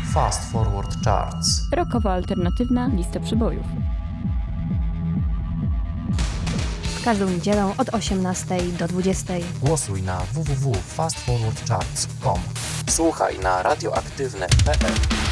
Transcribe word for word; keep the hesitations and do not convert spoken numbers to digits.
Fast Forward Charts. Rockowa alternatywna lista przebojów. W każdą niedzielę od osiemnastej do dwudziestej. Głosuj na w w w kropka fast forward charts kropka com. Słuchaj na radioaktywne kropka p l.